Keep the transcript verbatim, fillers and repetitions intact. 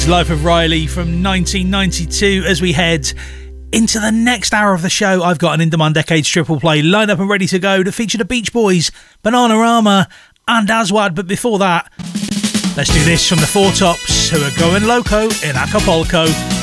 Life of Riley from nineteen ninety-two. As we head into the next hour of the show, I've got an In-Demand Decades triple play lined up and ready to go to feature the Beach Boys, Bananarama and Aswad. But before that, let's do this from the Four Tops, who are going loco in Acapulco.